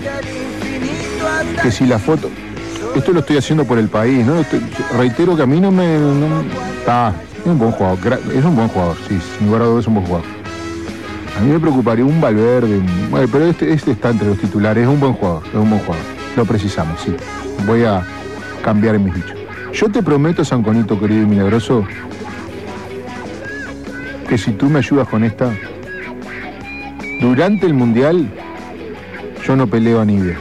que si la foto... Esto lo estoy haciendo por el país, ¿no? Reitero que a mí no me... es un buen jugador, sí, sin lugar a dudas es un buen jugador. A mí me preocuparía un Valverde, bueno, pero este está entre los titulares, es un buen jugador. Lo precisamos, sí. Voy a cambiar en mis dichos. Yo te prometo, Sanconito querido y milagroso, que si tú me ayudas con esta, durante el Mundial, yo no peleo a Nibia.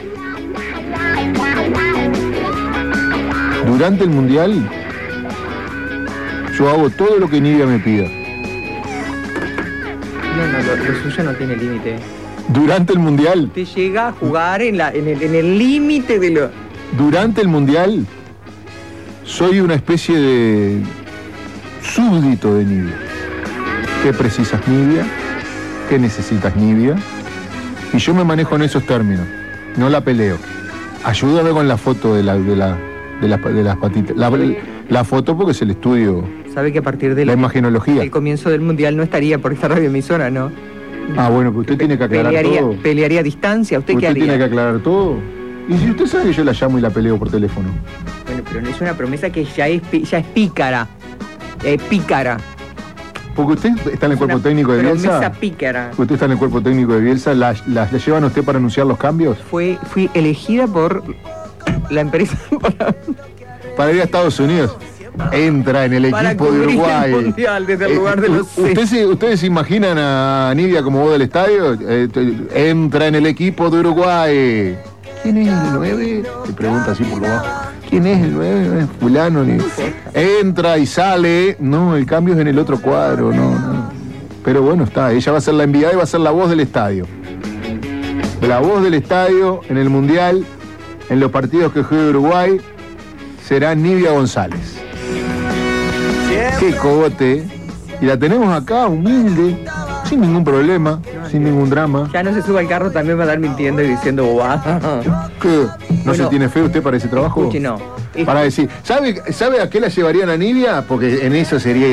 Durante el Mundial, yo hago todo lo que Nibia me pida. Lo suyo no tiene límite. Durante el Mundial. Te llega a jugar en el límite de lo... Durante el Mundial, soy una especie de súbdito de Nibia. ¿Qué precisas, Nibia? ¿Qué necesitas, Nibia? Y yo me manejo en esos términos. No la peleo. Ayúdame con la foto de las patitas. La foto porque es el estudio. Sabe que a partir de la imagenología. El comienzo del Mundial no estaría por esta radioemisora, ¿no? Ah, bueno, pues usted tiene que aclarar todo. ¿Pelearía a distancia? ¿Usted qué haría? Usted tiene que aclarar todo. Y si usted sabe que yo la llamo y la peleo por teléfono. Bueno, pero no es una promesa que ya es pícara. Pícara. Porque usted está en el cuerpo técnico de Bielsa. Promesa pícara. Usted está en el cuerpo técnico de Bielsa. ¿La llevan a usted para anunciar los cambios? Fui elegida por la empresa para ir a Estados Unidos. Entra en el equipo de Uruguay. El mundial desde el lugar de los... ¿Ustedes se imaginan a Nibia como voz del estadio? Entra en el equipo de Uruguay. ¿Quién es el 9? Te pregunta así por lo bajo. ¿Quién es el 9? Fulano. Entra y sale. No, el cambio es en el otro cuadro. No. Pero bueno, está. Ella va a ser la enviada y va a ser la voz del estadio. La voz del estadio en el mundial, en los partidos que juegue Uruguay, será Nibia González. Qué cogote. Y la tenemos acá, humilde, sin ningún problema, sin ningún drama. Ya no se suba al carro también va a estar mintiendo y diciendo guau. ¿Qué? ¿No se tiene fe usted para ese trabajo? Escuche, no. Para decir, ¿sabe a qué la llevarían a Nibia? Porque en eso sería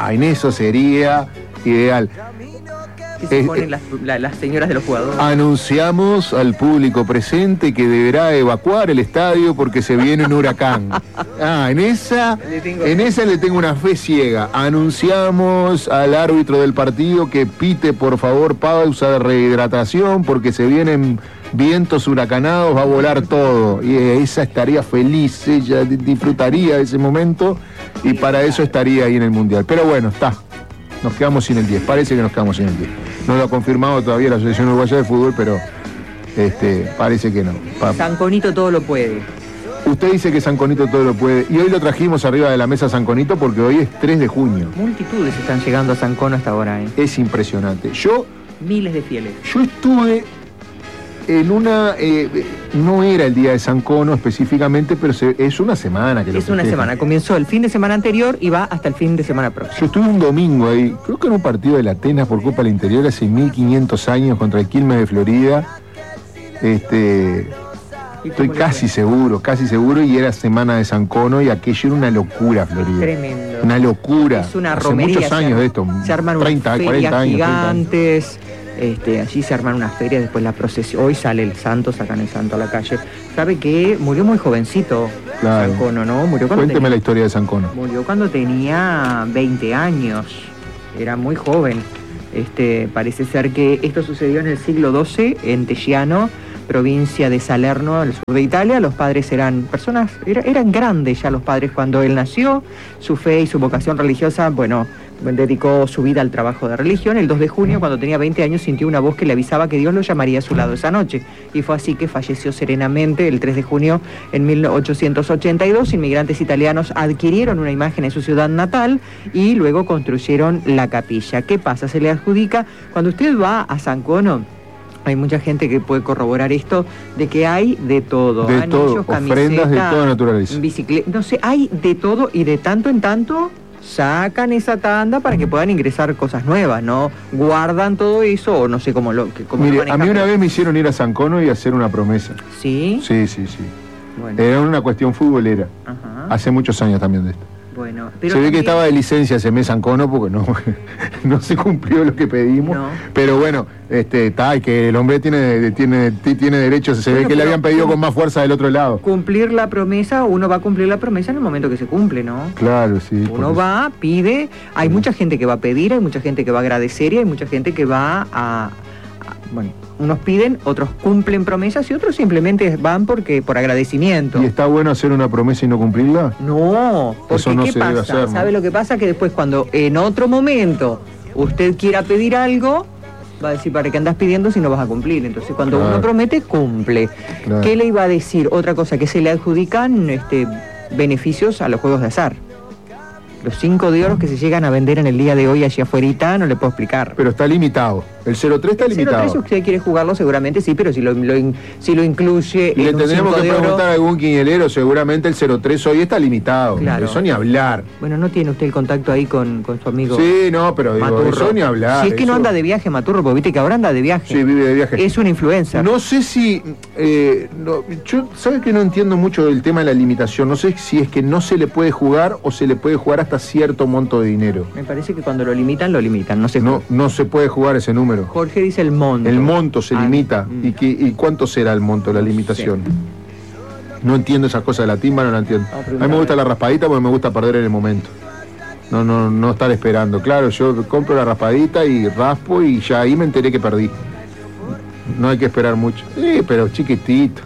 ideal. ¿Qué se ponen las señoras de los jugadores? Anunciamos al público presente que deberá evacuar el estadio porque se viene un huracán. En esa le tengo una fe ciega. Anunciamos al árbitro del partido que pite por favor pausa de rehidratación porque se vienen vientos huracanados, va a volar todo. Y esa estaría feliz, ella disfrutaría de ese momento y para eso estaría ahí en el Mundial. Pero bueno, está. Nos quedamos sin el 10, parece que nos quedamos sin el 10. No lo ha confirmado todavía la Asociación Uruguaya de Fútbol, pero parece que no. Sanconito todo lo puede. Usted dice que Sanconito todo lo puede. Y hoy lo trajimos arriba de la mesa Sanconito porque hoy es 3 de junio. Multitudes están llegando a Sancono hasta ahora. Es impresionante. Miles de fieles. Yo estuve en una... no era el día de Sancono específicamente, pero es una semana que lo Es una festejan. semana. Comenzó el fin de semana anterior y va hasta el fin de semana próximo. Yo estuve un domingo ahí, creo que en un partido de la Atenas por Copa del Interior hace 1500 años contra el Quilmes de Florida. Estoy casi seguro, y era semana de Sancono y aquello era una locura, Florida. Tremendo. Una locura. Es una hace romería. Muchos años de esto. Se arman 30, unas 40 ferias años, gigantes. Allí se arman unas ferias, después la procesión. Hoy sale el santo, sacan el santo a la calle. ¿Sabe qué? Murió muy jovencito. Claro. Sancono, ¿no? Cuénteme la historia de Sancono. Murió cuando tenía 20 años. Era muy joven. Parece ser que esto sucedió en el siglo XII, en Teggiano, provincia de Salerno, al sur de Italia. Los padres eran personas, eran grandes ya los padres cuando él nació. Su fe y su vocación religiosa, dedicó su vida al trabajo de religión. El 2 de junio, cuando tenía 20 años, sintió una voz que le avisaba que Dios lo llamaría a su lado esa noche. Y fue así que falleció serenamente el 3 de junio en 1882. Inmigrantes italianos adquirieron una imagen en su ciudad natal y luego construyeron la capilla. ¿Qué pasa? Se le adjudica, cuando usted va a Sancono, hay mucha gente que puede corroborar esto, de que hay de todo. De todo, ofrendas de toda naturaleza. Bicicleta, no sé, hay de todo y de tanto en tanto sacan esa tanda para que puedan ingresar cosas nuevas, ¿no? Guardan todo eso o no sé cómo lo Mire, a mí una vez me hicieron ir a Sancono y hacer una promesa. ¿Sí? Sí. Bueno. Era una cuestión futbolera. Ajá. Hace muchos años también de esto. Bueno, pero se ve que también... estaba de licencia ese mes Ancono porque no se cumplió lo que pedimos. No. Pero bueno, está, que el hombre tiene derechos, se ve que le habían pedido con más fuerza del otro lado. Cumplir la promesa, uno va a cumplir la promesa en el momento que se cumple, ¿no? Claro, sí. Uno va, pide, hay mucha gente que va a pedir, hay mucha gente que va a agradecer y hay mucha gente que va bueno, unos piden, otros cumplen promesas y otros simplemente van por agradecimiento. ¿Y está bueno hacer una promesa y no cumplirla? No, porque eso no ¿qué se pasa? debe hacer, ¿no? ¿Sabe lo que pasa? Que después cuando en otro momento usted quiera pedir algo, va a decir, ¿para qué andas pidiendo si no vas a cumplir? Entonces cuando Claro. uno promete, cumple. Claro. ¿Qué le iba a decir? Otra cosa, que se le adjudican beneficios a los juegos de azar. Los 5 de oro que se llegan a vender en el día de hoy allá afuera, no le puedo explicar. Pero está limitado. El 03 está limitado. 03, si usted quiere jugarlo, seguramente sí, pero si lo incluye Y le en un tendremos 5 que de oro... preguntar a algún quinielero, seguramente el 03 hoy está limitado. Claro. Eso ni hablar. Bueno, ¿no tiene usted el contacto ahí con su amigo? Sí, no, pero digo, Maturro. eso ni hablar. Si es que no eso- anda de viaje, Maturro, porque viste que ahora anda de viaje. Sí, vive de viaje. Es un influencer. No sé si... yo, ¿sabes que no entiendo mucho el tema de la limitación? No sé si es que no se le puede jugar o se le puede jugar hasta cierto monto de dinero. Me parece que cuando lo limitan, no se No se puede jugar ese número. Jorge dice el monto. El monto se Ah, limita. mm. ¿Y cuánto será el monto, la limitación? No entiendo esas cosas de la timba, no la entiendo. Vamos a A mí me preguntarle. gusta la raspadita porque me gusta perder en el momento. No estar esperando. Claro, yo compro la raspadita y raspo y ya ahí me enteré que perdí. No hay que esperar mucho. Sí, pero chiquitito.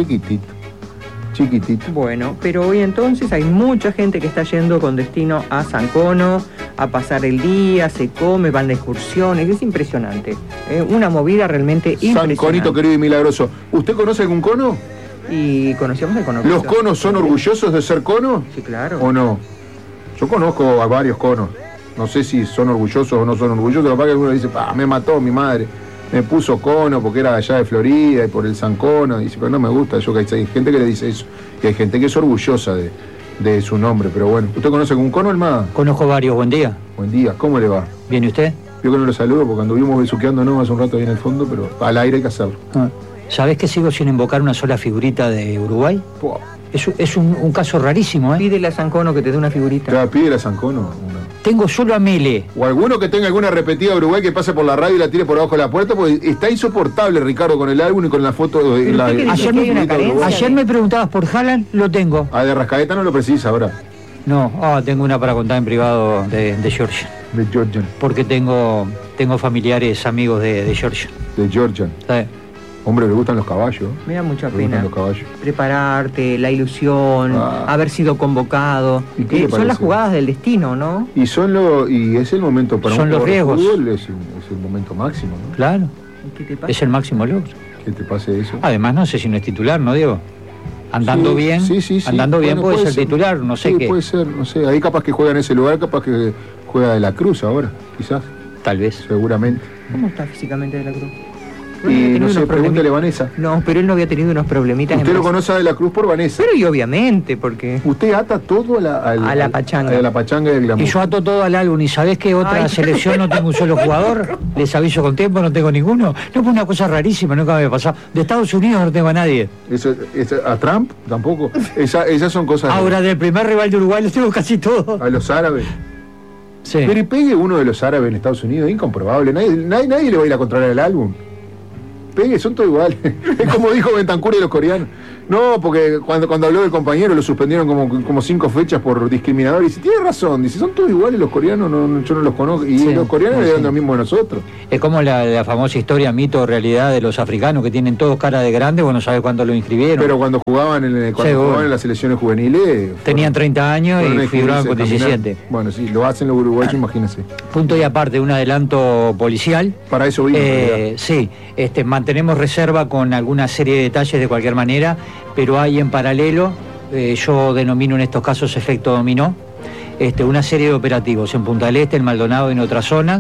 Bueno, pero hoy entonces hay mucha gente que está yendo con destino a San Cono, a pasar el día, se come, van de excursiones, es impresionante. Una movida realmente impresionante. San Conito querido y milagroso. ¿Usted conoce algún cono? Y conocíamos el cono. ¿Los conos son orgullosos de ser cono? Sí, claro. ¿O no? Yo conozco a varios conos. No sé si son orgullosos o no son orgullosos. Capaz que alguno dice, me mató mi madre. Me puso cono porque era allá de Florida y por el San Cono. Dice, pero no me gusta. Yo que hay gente que le dice eso. Y hay gente que es orgullosa de su nombre. Pero bueno, ¿usted conoce algún cono, Almada? Conozco varios, buen día. Buen día, ¿cómo le va? ¿Viene usted? Yo que no lo saludo porque anduvimos besuqueándonos hace un rato ahí en el fondo, pero al aire hay que hacerlo. ¿Sabés que sigo sin invocar una sola figurita de Uruguay? Pua. Es un caso rarísimo, ¿eh? Pídele a San Cono que te dé una figurita. Ya, pide a San Cono. Una. Tengo solo a Mele. O alguno que tenga alguna repetida de Uruguay que pase por la radio y la tire por abajo de la puerta, porque está insoportable Ricardo con el álbum y con la foto de Pero la usted que dice que hay una carencia. Ayer me preguntabas por Haaland, lo tengo. Ah, de Rascaeta no lo precisa ahora, No, tengo una para contar en privado de Georgia. de Georgian. Porque tengo familiares amigos de Georgia. De Georgian. ¿Sabes? Hombre, le gustan los caballos. Me da mucha Le gustan pena. los caballos. Prepararte, la ilusión, Ah. haber sido convocado. ¿Y qué le Son las parece? jugadas del destino, ¿no? Y y es el momento para Son un los jugador de riesgos. fútbol, es el momento máximo, ¿no? Claro, ¿Qué te pasa? es el máximo logro. Que te pase eso. Además, no sé si no es titular, ¿no, Diego? Andando Sí, bien, sí. andando bien Bueno, puede ser titular, no sé sí, qué. puede ser, no sé. Ahí capaz que juega en ese lugar, capaz que juega de la Cruz ahora, quizás, Tal vez. seguramente. ¿Cómo está físicamente de la Cruz? Y no sé, pregúntele a Vanessa. No, pero él no había tenido unos problemitas. Usted en lo Brasil. conoce a De la Cruz por Vanessa. Pero y obviamente, porque... Usted ata todo a la pachanga. A la pachanga del glamour. Y yo ato todo al álbum. ¿Y sabés qué otra Ay. selección no tengo un solo jugador? Les aviso con tiempo, no tengo ninguno. No, fue una cosa rarísima, nunca me había pasado. De Estados Unidos no tengo a nadie. A Trump tampoco. Esas son cosas. Ahora, del primer rival de Uruguay los tengo casi todos. A los árabes. Sí. Pero y pegue uno de los árabes en Estados Unidos, incomprobable. Nadie le va a ir a controlar el álbum. Pegue, son todos iguales. Es como dijo Bentancur de los coreanos. No, porque cuando habló del compañero lo suspendieron como 5 fechas por discriminador. Y dice, tiene razón, dice, son todos iguales los coreanos, yo no los conozco. Y Sí, los coreanos sí, eran sí. lo mismo de nosotros. Es como la famosa historia, mito o realidad de los africanos que tienen todos cara de grande, bueno, sabe cuánto lo inscribieron. Pero cuando jugaban en las selecciones juveniles... Tenían 30 años fueron a y figuraban con inscribirse, 17. caminar. Bueno, sí, lo hacen los uruguayos, imagínense. Punto y aparte, un adelanto policial. Para eso vino. en realidad. Sí, mantenemos reserva con alguna serie de detalles de cualquier manera, pero hay en paralelo, yo denomino en estos casos efecto dominó, una serie de operativos en Punta del Este, en Maldonado y en otras zonas.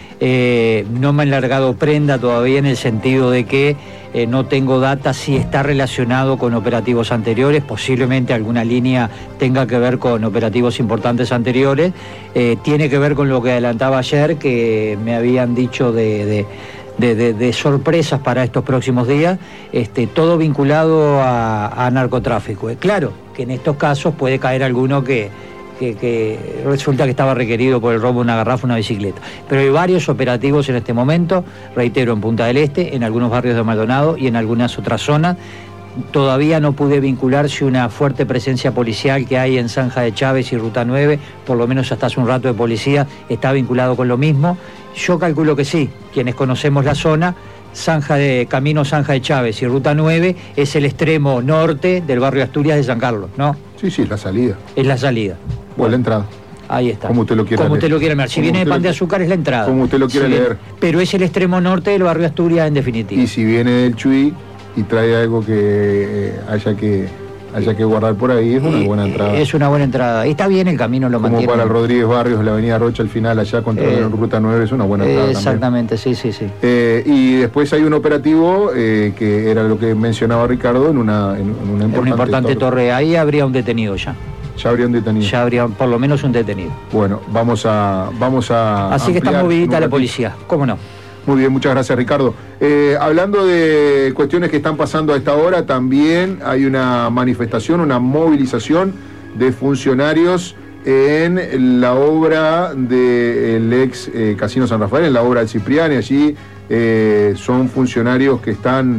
No me han largado prenda todavía en el sentido de que no tengo data si está relacionado con operativos anteriores, posiblemente alguna línea tenga que ver con operativos importantes anteriores, tiene que ver con lo que adelantaba ayer, que me habían dicho de sorpresas para estos próximos días, todo vinculado a narcotráfico. Claro que en estos casos puede caer alguno que que resulta que estaba requerido por el robo de una garrafa, una bicicleta. Pero hay varios operativos en este momento, reitero, en Punta del Este, en algunos barrios de Maldonado y en algunas otras zonas. Todavía no pude vincular si una fuerte presencia policial que hay en Zanja de Chávez y Ruta 9, por lo menos hasta hace un rato de policía, está vinculado con lo mismo. Yo calculo que sí, quienes conocemos la zona, Camino Zanja de Chávez y Ruta 9 es el extremo norte del barrio Asturias de San Carlos, ¿no? Sí, es la salida. Es la salida. O la entrada. Ahí está. Como usted lo quiera leer. Usted lo quiera leer. Si viene de Pan de Azúcar es la entrada. Como usted lo quiera leer. Pero es el extremo norte del barrio Asturias en definitiva. Y si viene del Chuy y trae algo que haya que guardar por ahí, es una buena entrada. Es una buena entrada. Está bien, el camino lo mantiene. Como para el Rodríguez Barrios, la avenida Rocha al final, allá contra Ruta 9, es una buena entrada exactamente, también. Sí. Y después hay un operativo que era lo que mencionaba Ricardo en una importante torre. Ahí habría un detenido ya. Ya habría un detenido. Ya habría por lo menos un detenido. Bueno, vamos a Así que está movidita la policía, ¿cómo no? Muy bien, muchas gracias, Ricardo. Hablando de cuestiones que están pasando a esta hora, también hay una manifestación, una movilización de funcionarios en la obra del ex Casino San Rafael, en la obra del Cipriani. Allí son funcionarios que están,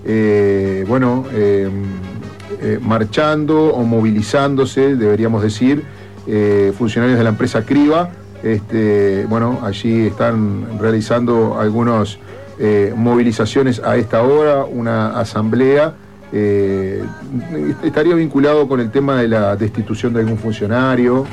marchando o movilizándose, deberíamos decir, funcionarios de la empresa Criba. Allí están realizando algunas movilizaciones a esta hora, una asamblea. ¿Estaría vinculado con el tema de la destitución de algún funcionario?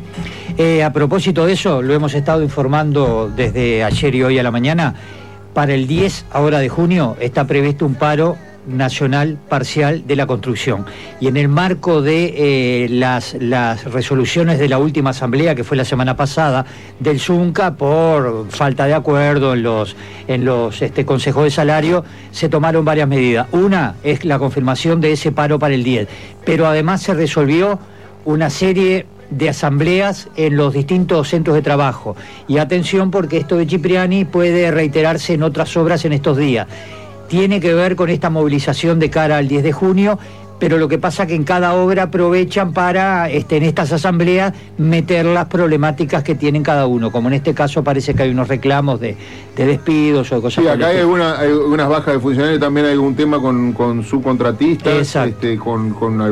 A propósito de eso, lo hemos estado informando desde ayer y hoy a la mañana. Para el 10 ahora de junio está previsto un paro nacional parcial de la construcción, y en el marco de las resoluciones de la última asamblea, que fue la semana pasada, del Zunca, por falta de acuerdo en los consejos de salario, se tomaron varias medidas. Una es la confirmación de ese paro para el 10, pero además se resolvió una serie de asambleas en los distintos centros de trabajo, y atención, porque esto de Cipriani puede reiterarse en otras obras en estos días. Tiene que ver con esta movilización de cara al 10 de junio, pero lo que pasa es que en cada obra aprovechan para, en estas asambleas, meter las problemáticas que tienen cada uno, como en este caso parece que hay unos reclamos de despidos o de cosas. Sí, acá hay algunas bajas de funcionarios, también hay algún tema con subcontratistas, con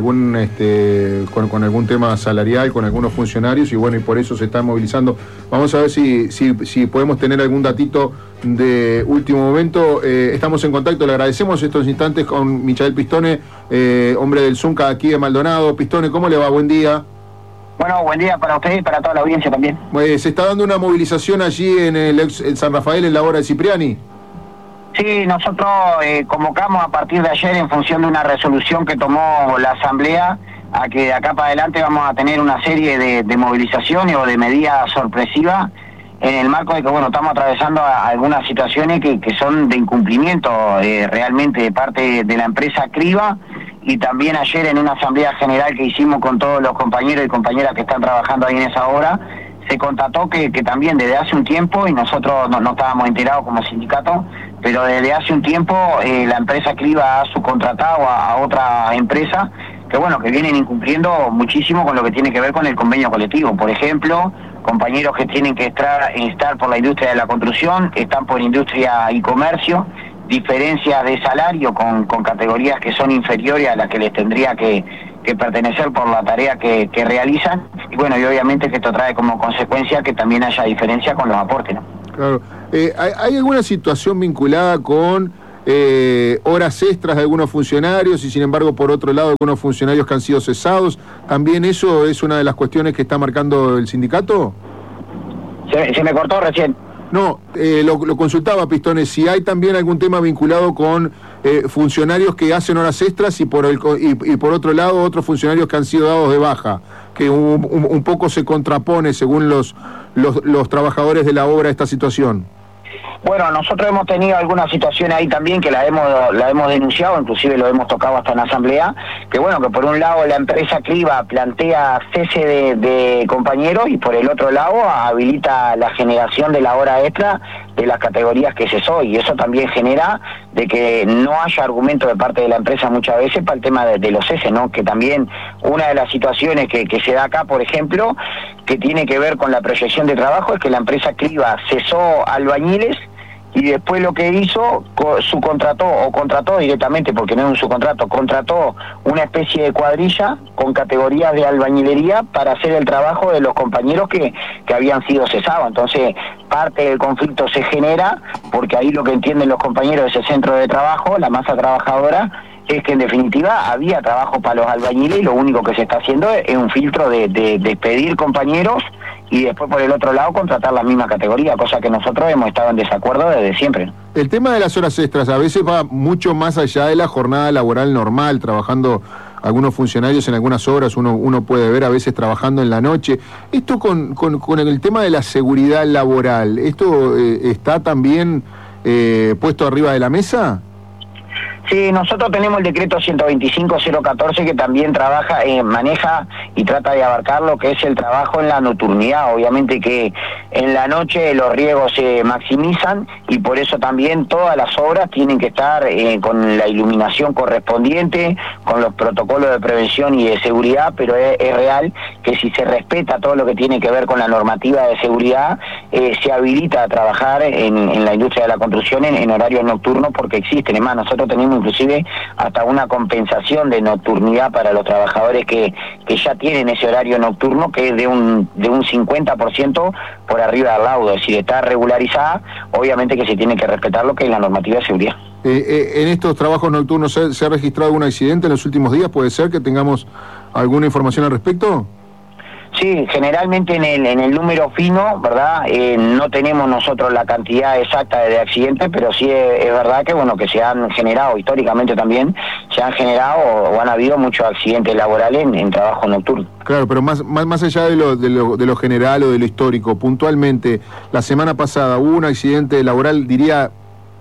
algún tema salarial, con algunos funcionarios, y por eso se están movilizando. Vamos a ver si podemos tener algún datito de último momento. Estamos en contacto, le agradecemos estos instantes con Michael Pistone, hombre del Zunca aquí de Maldonado. Pistone, ¿cómo le va? Buen día. Bueno, buen día para usted y para toda la audiencia también. Se está dando una movilización allí en el San Rafael, en la obra de Cipriani. Sí, nosotros convocamos a partir de ayer, en función de una resolución que tomó la Asamblea, a que de acá para adelante vamos a tener una serie de movilizaciones o de medidas sorpresivas, en el marco de que, estamos atravesando algunas situaciones que son de incumplimiento realmente de parte de la empresa Criba, y también ayer en una asamblea general que hicimos con todos los compañeros y compañeras que están trabajando ahí en esa obra, se constató que también desde hace un tiempo, y nosotros no estábamos enterados como sindicato, pero desde hace un tiempo la empresa Criba ha subcontratado a otra empresa que vienen incumpliendo muchísimo con lo que tiene que ver con el convenio colectivo. Por ejemplo, compañeros que tienen que estar por la industria de la construcción, están por industria y comercio, diferencias de salario con categorías que son inferiores a las que les tendría que pertenecer por la tarea que realizan, y obviamente que esto trae como consecuencia que también haya diferencia con los aportes, ¿no? Claro. ¿Hay alguna situación vinculada con horas extras de algunos funcionarios y, sin embargo, por otro lado, algunos funcionarios que han sido cesados? ¿También eso es una de las cuestiones que está marcando el sindicato? Se me cortó recién. No, lo consultaba, Pistone, si hay también algún tema vinculado con funcionarios que hacen horas extras y por otro lado otros funcionarios que han sido dados de baja, que un poco se contrapone según los trabajadores de la obra esta situación. Bueno, nosotros hemos tenido algunas situaciones ahí también que la hemos denunciado, inclusive lo hemos tocado hasta en asamblea, que bueno, que por un lado la empresa Cliva plantea cese de compañeros y por el otro lado habilita la generación de la hora extra de las categorías que cesó, y eso también genera de que no haya argumento de parte de la empresa muchas veces para el tema de los ceses, ¿no? Que también una de las situaciones que se da acá, por ejemplo, que tiene que ver con la proyección de trabajo, es que la empresa Cliva cesó albañiles y después lo que hizo, contrató directamente, porque no es un subcontrato, contrató una especie de cuadrilla con categorías de albañilería para hacer el trabajo de los compañeros que habían sido cesados. Entonces, parte del conflicto se genera, porque ahí lo que entienden los compañeros de ese centro de trabajo, la masa trabajadora, es que en definitiva había trabajo para los albañiles y lo único que se está haciendo es un filtro de despedir compañeros y después por el otro lado contratar la misma categoría, cosa que nosotros hemos estado en desacuerdo desde siempre. El tema de las horas extras a veces va mucho más allá de la jornada laboral normal, trabajando algunos funcionarios en algunas obras, uno puede ver a veces trabajando en la noche. Esto con el tema de la seguridad laboral, ¿esto está también puesto arriba de la mesa? Sí, nosotros tenemos el decreto 125.014 que también trabaja, maneja y trata de abarcar lo que es el trabajo en la nocturnidad. Obviamente que en la noche los riesgos se maximizan y por eso también todas las obras tienen que estar con la iluminación correspondiente, con los protocolos de prevención y de seguridad, pero es real que si se respeta todo lo que tiene que ver con la normativa de seguridad, se habilita a trabajar en la industria de la construcción en horarios nocturnos porque existen. Es más, nosotros tenemos inclusive hasta una compensación de nocturnidad para los trabajadores que ya tienen ese horario nocturno, que es de un 50% por arriba del laudo, es decir, está regularizada, obviamente que se tiene que respetar lo que es la normativa de seguridad. En estos trabajos nocturnos, ¿se ha registrado algún accidente en los últimos días? ¿Puede ser que tengamos alguna información al respecto? Sí, generalmente en el número fino, ¿verdad? No tenemos nosotros la cantidad exacta de accidentes, pero sí es verdad que bueno, que se han generado, históricamente también, se han generado o han habido muchos accidentes laborales en trabajo nocturno. Claro, pero más allá de lo general o de lo histórico, puntualmente, la semana pasada, ¿hubo un accidente laboral, diría,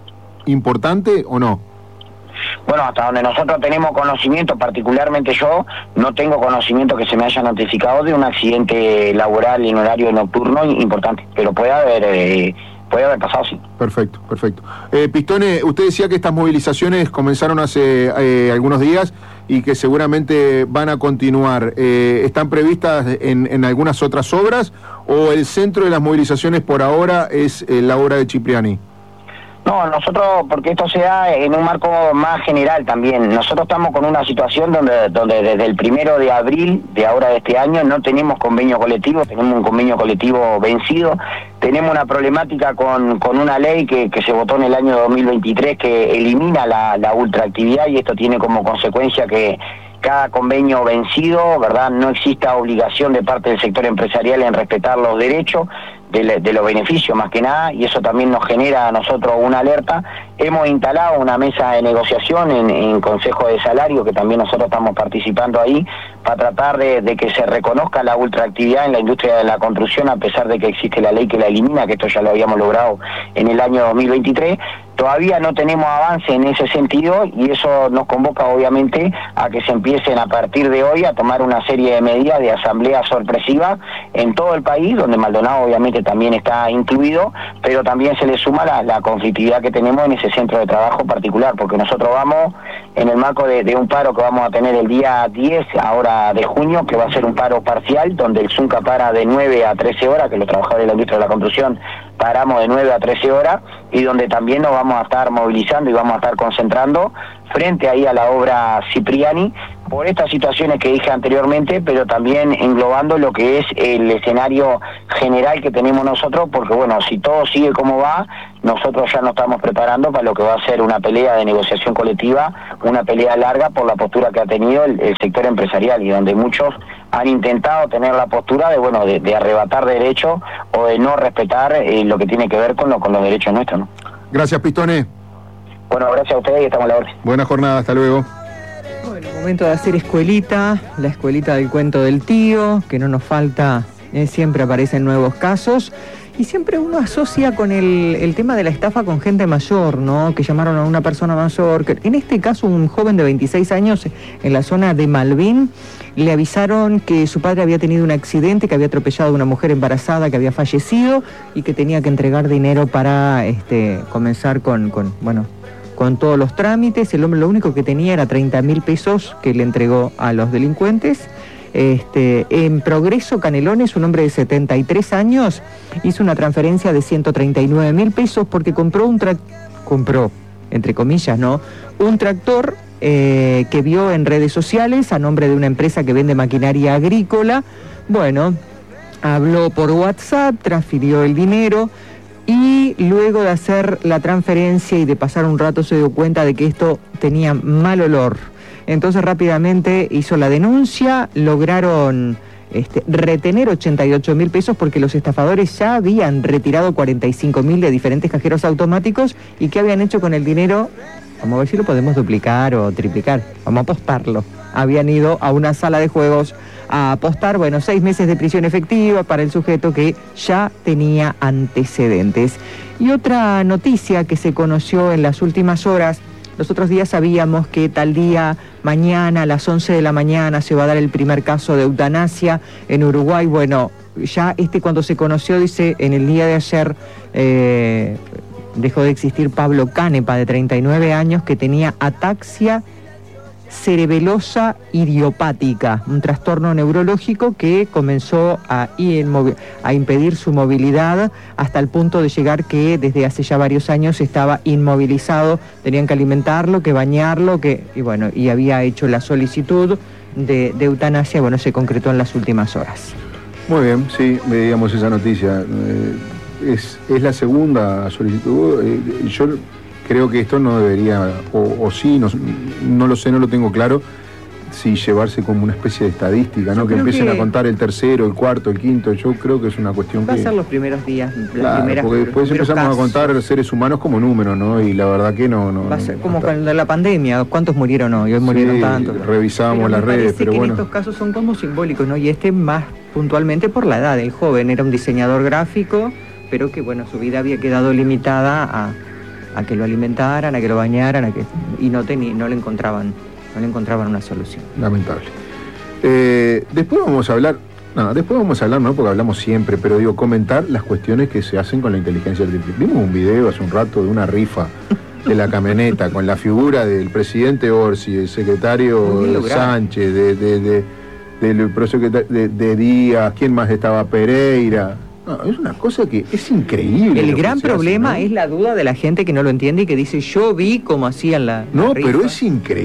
importante o no? Bueno, hasta donde nosotros tenemos conocimiento, particularmente yo, no tengo conocimiento que se me haya notificado de un accidente laboral en horario nocturno importante, pero puede haber pasado, sí. Perfecto. Pistone, usted decía que estas movilizaciones comenzaron hace algunos días y que seguramente van a continuar. ¿Están previstas en algunas otras obras o el centro de las movilizaciones por ahora es la obra de Cipriani? No, nosotros, porque esto se da en un marco más general también, nosotros estamos con una situación donde desde el 1 de abril de ahora de este año no tenemos convenio colectivo, tenemos un convenio colectivo vencido, tenemos una problemática con una ley que se votó en el año 2023 que elimina la ultraactividad y esto tiene como consecuencia que cada convenio vencido, ¿verdad?, no exista obligación de parte del sector empresarial en respetar los derechos de los beneficios más que nada, y eso también nos genera a nosotros una alerta. Hemos instalado una mesa de negociación en Consejo de Salario, que también nosotros estamos participando ahí, para tratar de que se reconozca la ultraactividad en la industria de la construcción, a pesar de que existe la ley que la elimina, que esto ya lo habíamos logrado en el año 2023. Todavía no tenemos avance en ese sentido y eso nos convoca obviamente a que se empiecen a partir de hoy a tomar una serie de medidas de asamblea sorpresiva en todo el país, donde Maldonado obviamente también está incluido, pero también se le suma la conflictividad que tenemos en ese centro de trabajo particular, porque nosotros vamos en el marco de un paro que vamos a tener el día 10 ahora de junio, que va a ser un paro parcial, donde el Zunca para de 9 a 13 horas, que los trabajadores de la industria de la construcción paramos de 9 a 13 horas, y donde también nos vamos a estar movilizando y vamos a estar concentrando frente ahí a la obra Cipriani, por estas situaciones que dije anteriormente, pero también englobando lo que es el escenario general que tenemos nosotros, porque bueno, si todo sigue como va, nosotros ya nos estamos preparando para lo que va a ser una pelea de negociación colectiva, una pelea larga por la postura que ha tenido el sector empresarial, y donde muchos han intentado tener la postura de arrebatar derechos o de no respetar lo que tiene que ver con los derechos nuestros, ¿no? Gracias, Pistone. Bueno, gracias a ustedes y estamos a la orden. Buena jornada, hasta luego. Bueno, momento de hacer escuelita, la escuelita del cuento del tío, que no nos falta, siempre aparecen nuevos casos. Y siempre uno asocia con el tema de la estafa con gente mayor, ¿no? Que llamaron a una persona mayor. Que, en este caso, un joven de 26 años en la zona de Malvin, le avisaron que su padre había tenido un accidente, que había atropellado a una mujer embarazada que había fallecido y que tenía que entregar dinero para comenzar con todos los trámites. El hombre lo único que tenía era 30.000 pesos que le entregó a los delincuentes. En Progreso Canelones, un hombre de 73 años, hizo una transferencia de 139.000 pesos porque compró, entre comillas, ¿no?, un tractor que vio en redes sociales a nombre de una empresa que vende maquinaria agrícola. Bueno, habló por WhatsApp, transfirió el dinero y luego de hacer la transferencia y de pasar un rato se dio cuenta de que esto tenía mal olor. Entonces rápidamente hizo la denuncia, lograron retener 88.000 pesos porque los estafadores ya habían retirado 45.000 de diferentes cajeros automáticos. ¿Y qué habían hecho con el dinero? Vamos a ver si lo podemos duplicar o triplicar, vamos a apostarlo. Habían ido a una sala de juegos a apostar, 6 meses de prisión efectiva para el sujeto que ya tenía antecedentes. Y otra noticia que se conoció en las últimas horas. Los otros días sabíamos que tal día, mañana a las 11 de la mañana, se va a dar el primer caso de eutanasia en Uruguay. Bueno, ya cuando se conoció, dice, en el día de ayer dejó de existir Pablo Canepa, de 39 años, que tenía ataxia cerebelosa idiopática, un trastorno neurológico que comenzó a impedir su movilidad hasta el punto de llegar que desde hace ya varios años estaba inmovilizado, tenían que alimentarlo, que bañarlo, y había hecho la solicitud de eutanasia, se concretó en las últimas horas. Muy bien, sí, veíamos esa noticia. Es la segunda solicitud. Yo creo que esto no debería, o sí, no lo sé, no lo tengo claro, si llevarse como una especie de estadística, ¿no? Que empiecen a contar el tercero, el cuarto, el quinto. Yo creo que es una cuestión va a ser los primeros días, porque después empezamos a contar seres humanos como números, ¿no? Y la verdad que no. Va a ser como con la pandemia, ¿cuántos murieron hoy? Hoy murieron tantos. Revisábamos las redes, pero en estos casos son como simbólicos, ¿no? Y más puntualmente por la edad. El joven era un diseñador gráfico, pero que, su vida había quedado limitada a que lo alimentaran, a que lo bañaran, y no le encontraban una solución. Lamentable. Después vamos a hablar, no porque hablamos siempre, pero comentar las cuestiones que se hacen con la inteligencia artificial. Vimos un video hace un rato de una rifa de la camioneta con la figura del presidente Orsi, del secretario Sánchez, del prosecretario de Díaz, ¿quién más estaba? Pereira. No, es una cosa que es increíble. El gran problema, ¿no?, es la duda de la gente que no lo entiende y que dice, yo vi cómo hacían la rifa. Pero es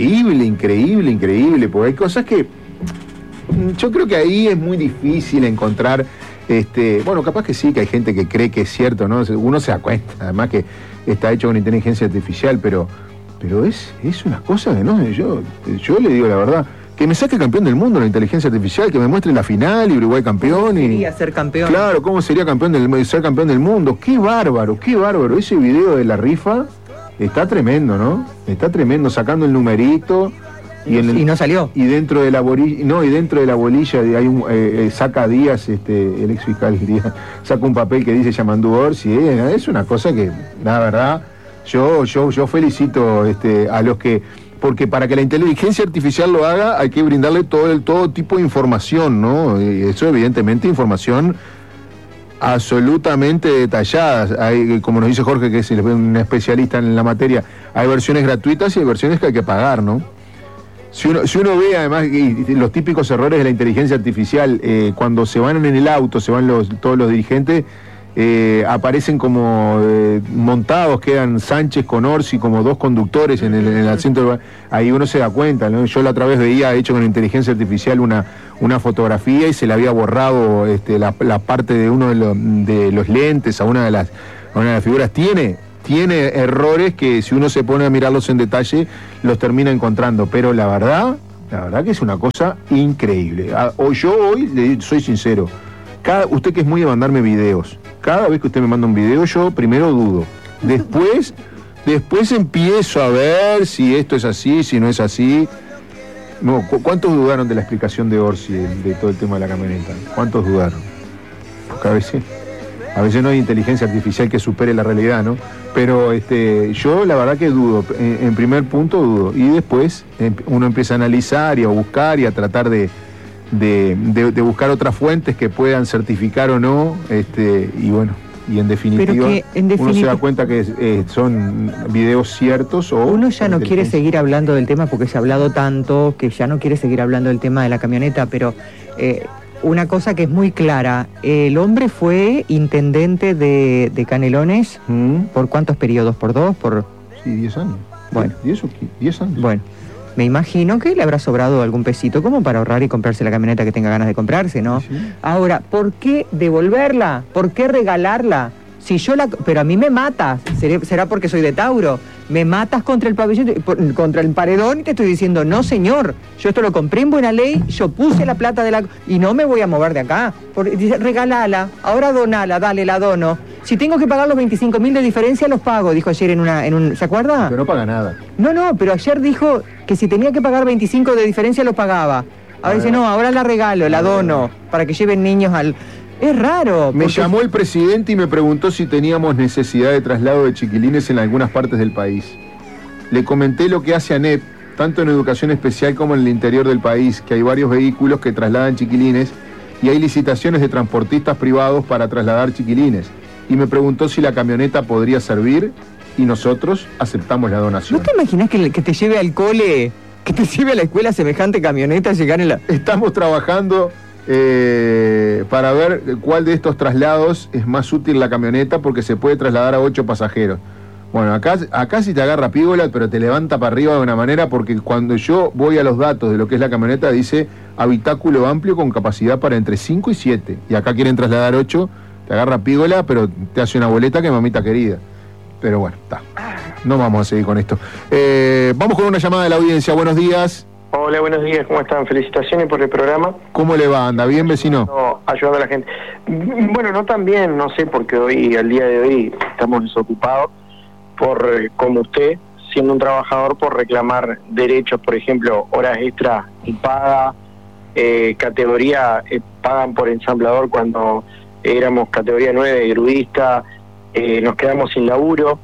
increíble, porque hay cosas que yo creo que ahí es muy difícil encontrar, capaz que sí, que hay gente que cree que es cierto, ¿no? Uno se da cuenta, además que está hecho con inteligencia artificial, pero es una cosa que no, yo le digo la verdad. Que me saque campeón del mundo la inteligencia artificial, que me muestre la final y Uruguay campeón. ¿Cómo sería ser campeón? Claro, ¿cómo sería ser campeón del mundo? ¡Qué bárbaro! Ese video de la rifa está tremendo, ¿no? Está tremendo, sacando el numerito. Y no salió. Y dentro de la bolilla hay saca Díaz, el ex fiscal Díaz, saca un papel que dice Yamandú Orsi. Es una cosa que, la verdad, yo felicito a los que... Porque para que la inteligencia artificial lo haga hay que brindarle todo tipo de información, ¿no? Y eso evidentemente información absolutamente detallada. Hay, como nos dice Jorge, que es un especialista en la materia, hay versiones gratuitas y hay versiones que hay que pagar, ¿no? Si uno ve además los típicos errores de la inteligencia artificial, cuando se van en el auto, todos los dirigentes, aparecen como montados, quedan Sánchez con Orsi como dos conductores en el asiento. Ahí uno se da cuenta, ¿no? Yo la otra vez veía hecho con inteligencia artificial una fotografía y se le había borrado la parte de uno de los lentes a una de las figuras. Tiene errores que si uno se pone a mirarlos en detalle los termina encontrando, pero la verdad que es una cosa increíble. Yo le soy sincero, usted que es muy de mandarme videos, cada vez que usted me manda un video, yo primero dudo. Después empiezo a ver si esto es así, si no es así. No, ¿cuántos dudaron de la explicación de Orsi de todo el tema de la camioneta? ¿Cuántos dudaron? Porque a veces A veces no hay inteligencia artificial que supere la realidad, ¿no? Pero yo la verdad que dudo, en primer punto dudo, y después uno empieza a analizar y a buscar y a tratar de buscar otras fuentes que puedan certificar o no, y bueno, y en definitiva, uno se da cuenta que son videos ciertos o... Uno ya no quiere seguir hablando del tema porque se ha hablado tanto que ya no quiere seguir hablando del tema de la camioneta, pero una cosa que es muy clara, el hombre fue intendente de Canelones, ¿por cuántos periodos? ¿Por 2? Sí, 10 años. Bueno. 10 años. Bueno. Me imagino que le habrá sobrado algún pesito como para ahorrar y comprarse la camioneta que tenga ganas de comprarse, ¿no? Sí. Ahora, ¿por qué devolverla? ¿Por qué regalarla? Si yo pero a mí me matas, será porque soy de Tauro, me matas contra el pabellón, contra el paredón y te estoy diciendo, no señor, yo esto lo compré en buena ley, yo puse la plata y no me voy a mover de acá. Dice, regalala, ahora donala, dale, la dono. Si tengo que pagar los 25.000 de diferencia, los pago, dijo ayer en un ¿se acuerda? Pero no paga nada. No, pero ayer dijo que si tenía que pagar 25 de diferencia, los pagaba. Ahora dice, no, ahora la regalo, la dono, para que lleven niños al... Es raro. Me llamó el presidente y me preguntó si teníamos necesidad de traslado de chiquilines en algunas partes del país. Le comenté lo que hace ANEP, tanto en educación especial como en el interior del país, que hay varios vehículos que trasladan chiquilines y hay licitaciones de transportistas privados para trasladar chiquilines. Y me preguntó si la camioneta podría servir y nosotros aceptamos la donación. ¿No te imaginas que te lleve al cole, que te lleve a la escuela semejante camioneta, llegar en la... Estamos trabajando para ver cuál de estos traslados es más útil la camioneta, porque se puede trasladar a 8 pasajeros. Bueno, acá sí te agarra pígola, pero te levanta para arriba de una manera, porque cuando yo voy a los datos de lo que es la camioneta, dice habitáculo amplio con capacidad para entre 5 y 7. Y acá quieren trasladar 8, te agarra pígola, pero te hace una boleta que mamita querida. Pero bueno, está. No vamos a seguir con esto. Vamos con una llamada de la audiencia. Buenos días. Hola, buenos días, ¿cómo están? Felicitaciones por el programa. ¿Cómo le va? ¿Anda bien, vecino? Ayudando a la gente. Bueno, no tan bien, no sé, porque al día de hoy, estamos desocupados por, como usted, siendo un trabajador, por reclamar derechos, por ejemplo, horas extras impagas, categoría, pagan por ensamblador cuando éramos categoría 9, grudista, nos quedamos sin laburo.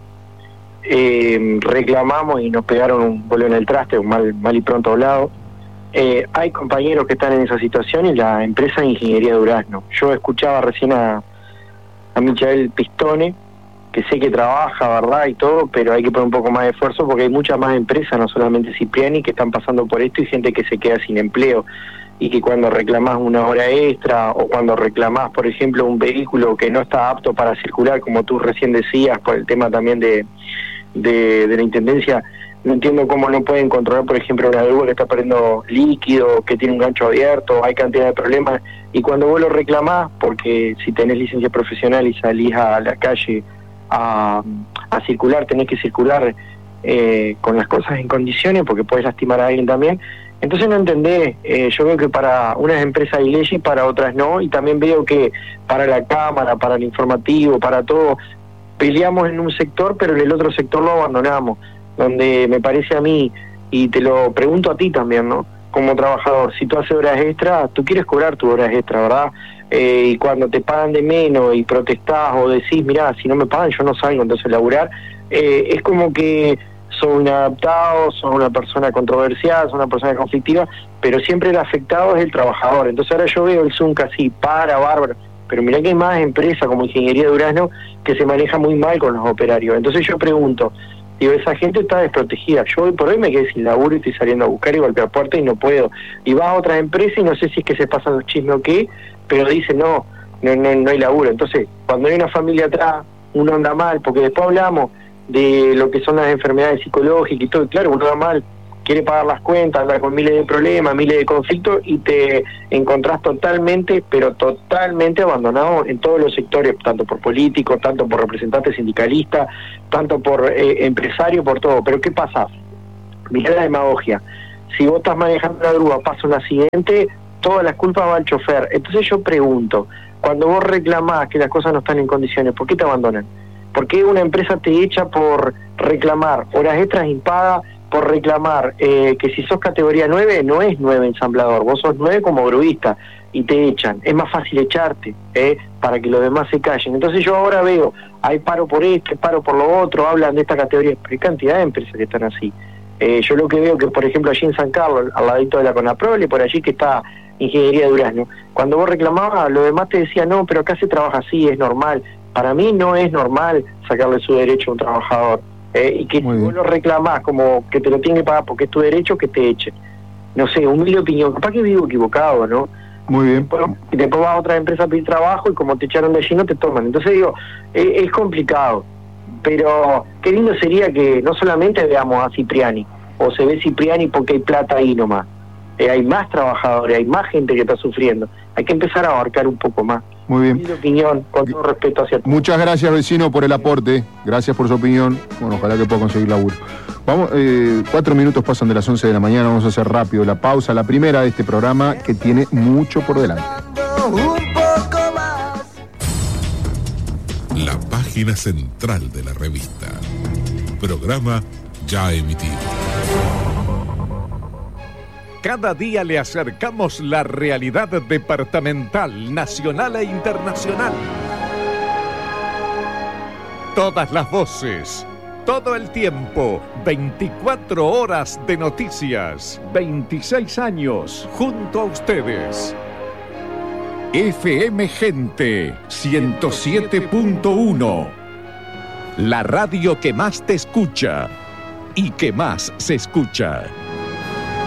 Reclamamos y nos pegaron un boleo en el traste, un mal y pronto hablado. Hay compañeros que están en esa situación y la empresa de Ingeniería Durazno. Yo escuchaba recién a Michael Pistone, que sé que trabaja, ¿verdad? Y todo, pero hay que poner un poco más de esfuerzo porque hay muchas más empresas, no solamente Cipriani, que están pasando por esto y gente que se queda sin empleo. Y que cuando reclamás una hora extra o cuando reclamás, por ejemplo, un vehículo que no está apto para circular, como tú recién decías, por el tema también de la Intendencia, no entiendo cómo no pueden controlar, por ejemplo, una grúa que está perdiendo líquido, que tiene un gancho abierto, hay cantidad de problemas, y cuando vos lo reclamás, porque si tenés licencia profesional y salís a la calle a circular, tenés que circular con las cosas en condiciones, porque podés lastimar a alguien también. Entonces no entendés, yo veo que para unas empresas hay leyes y para otras no, y también veo que para la cámara, para el informativo, para todo, peleamos en un sector, pero en el otro sector lo abandonamos, donde me parece a mí, y te lo pregunto a ti también, ¿no? Como trabajador, si tú haces horas extras, tú quieres cobrar tus horas extras, ¿verdad? Y cuando te pagan de menos y protestás o decís, mirá, si no me pagan yo no salgo, entonces laburar, es como que sos inadaptado, sos una persona controversial, sos una persona conflictiva, pero siempre el afectado es el trabajador. Entonces ahora yo veo el Zunca así, bárbaro, pero mirá que hay más empresas como Ingeniería Durazno que se maneja muy mal con los operarios. Entonces yo pregunto, digo, esa gente está desprotegida. Yo hoy por hoy me quedé sin laburo y estoy saliendo a buscar y golpear puertas y no puedo. Y vas a otras empresas y no sé si es que se pasan los chismes o qué, pero dicen no hay laburo. Entonces, cuando hay una familia atrás, uno anda mal, porque después hablamos de lo que son las enfermedades psicológicas y todo, y claro, uno anda mal, quiere pagar las cuentas, anda con miles de problemas, miles de conflictos, y te encontrás totalmente, pero totalmente abandonado en todos los sectores, tanto por políticos, tanto por representantes sindicalistas, tanto por empresarios, por todo. Pero ¿qué pasa? Mirá la demagogia. Si vos estás manejando una grúa, pasa un accidente, todas las culpas van al chofer. Entonces yo pregunto, cuando vos reclamás que las cosas no están en condiciones, ¿por qué te abandonan? ¿Por qué una empresa te echa por reclamar horas extras impagas, por reclamar que si sos categoría 9, no es 9 ensamblador, vos sos 9 como gruista y te echan? Es más fácil echarte, para que los demás se callen. Entonces yo ahora veo, hay paro por esto, hay paro por lo otro, hablan de esta categoría, pero hay cantidad de empresas que están así. Yo lo que veo que, por ejemplo, allí en San Carlos, al ladito de la Conaprole, por allí que está Ingeniería de Durazno, cuando vos reclamabas, los demás te decían, no, pero acá se trabaja así, es normal. Para mí no es normal sacarle su derecho a un trabajador. Y que si vos lo reclamás como que te lo tiene que pagar porque es tu derecho, que te echen. No sé, humilde opinión, capaz que vivo equivocado, ¿no? Muy bien. Y después vas a otra empresa a pedir trabajo y como te echaron de allí no te toman. Entonces digo, es complicado. Pero qué lindo sería que no solamente veamos a Cipriani, o se ve Cipriani porque hay plata ahí nomás. Hay más trabajadores, hay más gente que está sufriendo. Hay que empezar a abarcar un poco más. Muy bien. Mi opinión, con todo respeto hacia todos. Muchas gracias, vecino, por el aporte. Gracias por su opinión. Bueno, ojalá que pueda conseguir laburo. Vamos, 4 minutos pasan de las 11 de la mañana. Vamos a hacer rápido la pausa, la primera de este programa que tiene mucho por delante. La página central de la revista. Programa ya emitido. Cada día le acercamos la realidad departamental, nacional e internacional. Todas las voces, todo el tiempo, 24 horas de noticias, 26 años junto a ustedes. FM Gente 107.1, la radio que más te escucha y que más se escucha.